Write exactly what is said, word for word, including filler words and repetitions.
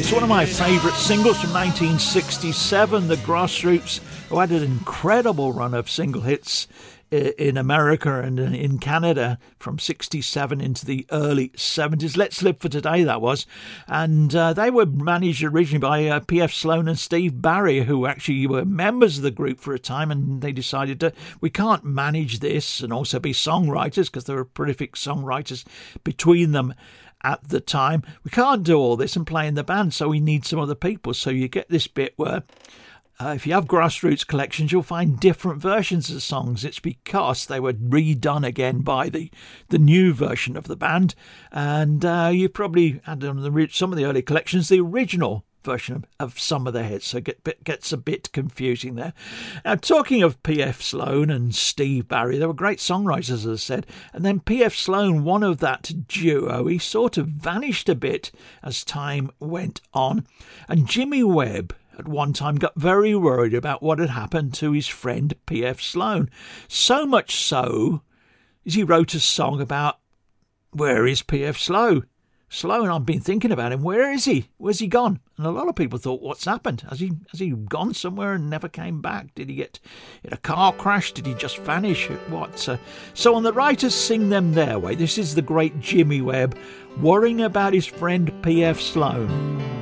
It's one of my favourite singles from nineteen sixty-seven, The Grassroots, who had an incredible run of single hits in America and in Canada from sixty-seven into the early seventies. Let's Live for Today, that was. And uh, they were managed originally by uh, P F Sloan and Steve Barry, who actually were members of the group for a time, and they decided that we can't manage this and also be songwriters, because there were prolific songwriters between them at the time. We can't do all this and play in the band, so we need some other people. So you get this bit where Uh, if you have Grassroots collections, you'll find different versions of songs. It's because they were redone again by the, the new version of the band. And uh, you probably had on the, some of the early collections the original version of, of some of the hits, so it get, gets a bit confusing there. Now, talking of P F Sloan and Steve Barry, they were great songwriters, as I said. And then P F Sloan, one of that duo, he sort of vanished a bit as time went on. And Jimmy Webb at one time got very worried about what had happened to his friend P F Sloan. So much so, as he wrote a song about, where is P F Sloan? Sloan, I've been thinking about him. Where is he? Where's he gone? And a lot of people thought, what's happened? Has he has he gone somewhere and never came back? Did he get in a car crash? Did he just vanish? What? Uh, so on the writers sing them their way. This is the great Jimmy Webb worrying about his friend P F Sloan.